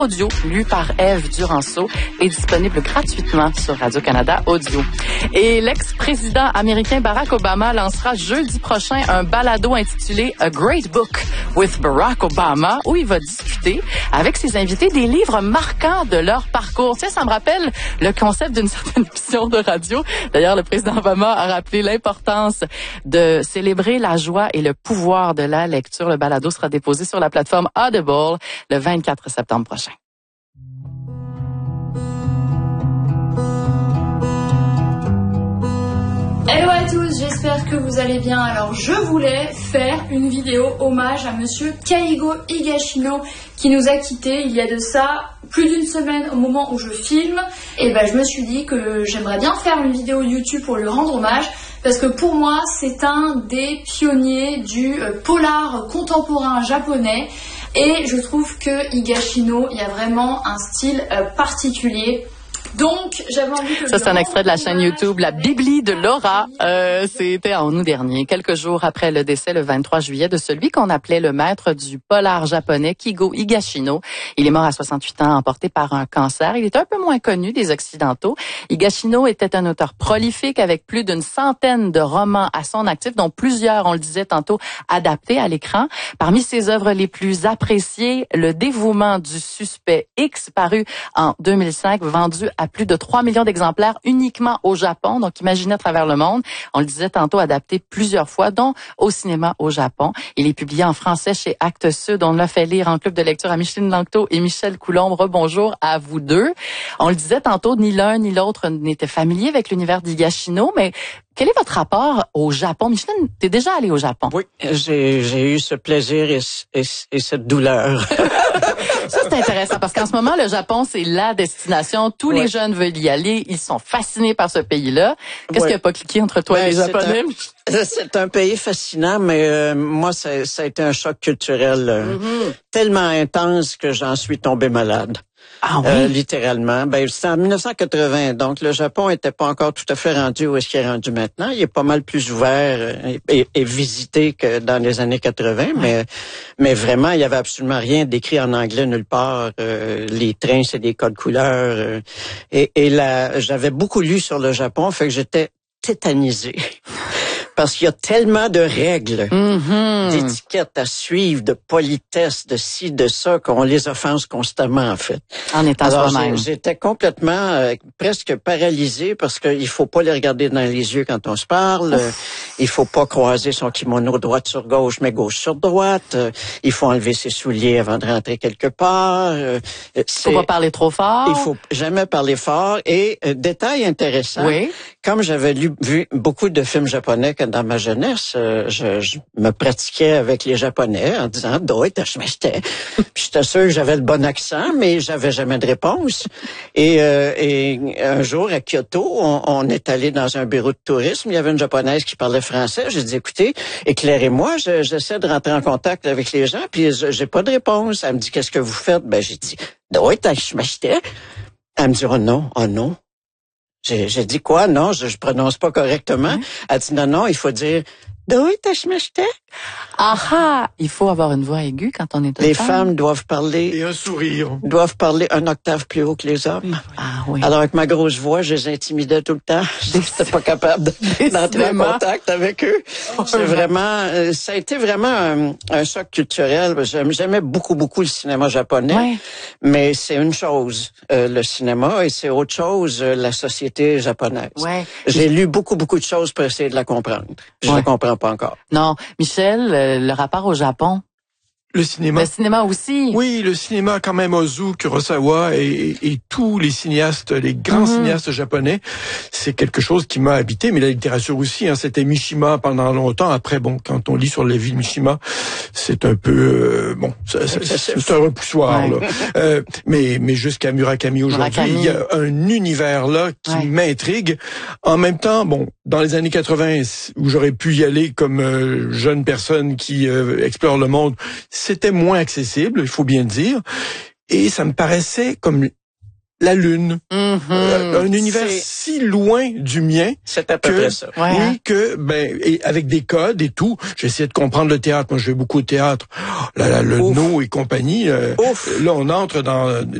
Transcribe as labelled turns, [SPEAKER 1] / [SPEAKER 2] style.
[SPEAKER 1] audio lu par Ève Duranceau est disponible gratuitement sur Radio-Canada Audio. Et l'ex-président américain Barack Obama lancera jeudi prochain un balado intitulé A Great Book with Barack Obama, où il va discuter avec ses invités des livres marquants de leur parcours. Tiens, ça me rappelle le concept d'une certaine émission de radio. D'ailleurs, le président Obama a rappelé l'importance de célébrer la joie et le pouvoir de la lecture. Le balado sera déposé sur la plateforme Audible le 24 septembre prochain.
[SPEAKER 2] Hello à tous, j'espère que vous allez bien. Alors je voulais faire une vidéo hommage à monsieur Keigo Higashino qui nous a quittés il y a de ça plus d'une semaine au moment où je filme. Et je me suis dit que j'aimerais bien faire une vidéo YouTube pour lui rendre hommage parce que pour moi c'est un des pionniers du polar contemporain japonais et je trouve que Higashino, il y a vraiment un style particulier. Donc, j'avais envie que...
[SPEAKER 1] Ça, c'est un extrait de la chaîne YouTube La Bibli de Laura. C'était en août dernier, quelques jours après le décès, le 23 juillet, de celui qu'on appelait le maître du polar japonais, Keigo Higashino. Il est mort à 68 ans, emporté par un cancer. Il est un peu moins connu des Occidentaux. Higashino était un auteur prolifique avec plus d'une centaine de romans à son actif, dont plusieurs, on le disait tantôt, adaptés à l'écran. Parmi ses œuvres les plus appréciées, Le dévouement du suspect X, paru en 2005, vendu à plus de 3 millions d'exemplaires uniquement au Japon. Donc, imaginez à travers le monde. On le disait tantôt, adapté plusieurs fois, dont au cinéma au Japon. Il est publié en français chez Actes Sud. On l'a fait lire en club de lecture à Micheline Langto et Michel Coulombe. Rebonjour à vous deux. On le disait tantôt, ni l'un ni l'autre n'était familier avec l'univers d'Higashino, mais quel est votre rapport au Japon? Micheline, t'es déjà allée au Japon?
[SPEAKER 3] Oui, j'ai eu ce plaisir et cette douleur.
[SPEAKER 1] Ça, c'est intéressant parce qu'en ce moment, le Japon, c'est la destination. Tous les jeunes veulent y aller. Ils sont fascinés par ce pays-là. Qu'est-ce qui n'a pas cliqué entre toi et les Japonais?
[SPEAKER 3] C'est un pays fascinant, mais moi, ça a été un choc culturel tellement intense que j'en suis tombé malade.
[SPEAKER 1] Ah oui?
[SPEAKER 3] Littéralement. C'était en 1980, donc le Japon était pas encore tout à fait rendu où est-ce qu'il est rendu maintenant. Il est pas mal plus ouvert et visité que dans les années 80, mais vraiment, il y avait absolument rien d'écrit en anglais nulle part. Les trains, c'est des codes couleurs. Et là, j'avais beaucoup lu sur le Japon, fait que j'étais tétanisé. Parce qu'il y a tellement de règles, d'étiquettes à suivre, de politesse, de ci, de ça, qu'on les offense constamment, en fait.
[SPEAKER 1] En étant soi-même.
[SPEAKER 3] J'étais complètement, presque paralysé parce qu'il faut pas les regarder dans les yeux quand on se parle. Il faut pas croiser son kimono droite sur gauche, mais gauche sur droite. Il faut enlever ses souliers avant de rentrer quelque part.
[SPEAKER 1] Faut pas parler trop fort.
[SPEAKER 3] Il faut jamais parler fort. Et détail intéressant, comme j'avais vu beaucoup de films japonais dans ma jeunesse, je me pratiquais avec les Japonais en disant « Doi, tashimashite ». Puis j'étais sûr que j'avais le bon accent, mais j'avais jamais de réponse. Et un jour, à Kyoto, on est allé dans un bureau de tourisme. Il y avait une Japonaise qui parlait français. J'ai dit « Écoutez, éclairez-moi, j'essaie de rentrer en contact avec les gens, puis j'ai pas de réponse. » Elle me dit « Qu'est-ce que vous faites? » J'ai dit « Doi, tashimashite ». Elle me dit « Oh non, oh non. » J'ai dit quoi? Non, je prononce pas correctement. Elle dit non, il faut dire Doi tashimashite.
[SPEAKER 1] Ah, il faut avoir une voix aiguë quand on est
[SPEAKER 3] Les femmes doivent parler.
[SPEAKER 4] Et un sourire.
[SPEAKER 3] Doivent parler un octave plus haut que les hommes.
[SPEAKER 1] Ah oui.
[SPEAKER 3] Alors avec ma grosse voix, je les intimidais tout le temps. J'étais pas capable d'entrer en contact avec eux. C'est vraiment, ça a été vraiment un choc culturel. J'aimais beaucoup le cinéma japonais. Mais c'est une chose, le cinéma, et c'est autre chose, la société japonaise. J'ai lu beaucoup de choses pour essayer de la comprendre. Je ne la comprends pas encore.
[SPEAKER 1] Non. Michel, le rapport au Japon?
[SPEAKER 4] Le cinéma.
[SPEAKER 1] Le cinéma aussi.
[SPEAKER 4] Oui, le cinéma quand même, Ozu, Kurosawa et tous les cinéastes, les grands cinéastes japonais, c'est quelque chose qui m'a habité, mais la littérature aussi, c'était Mishima pendant longtemps. Après, quand on lit sur la vie de Mishima, c'est un peu, c'est un repoussoir, là. Mais jusqu'à Murakami aujourd'hui, il y a un univers là qui m'intrigue. En même temps, dans les années 80, où j'aurais pu y aller comme jeune personne qui explore le monde, c'était moins accessible, il faut bien le dire, et ça me paraissait comme la Lune. Un univers si loin du mien.
[SPEAKER 3] C'est à peu près ça.
[SPEAKER 1] Ouais,
[SPEAKER 4] oui, et avec des codes et tout. J'essaie de comprendre le théâtre. Moi, je fais beaucoup de théâtre. Oh, le No et compagnie. Là, on entre dans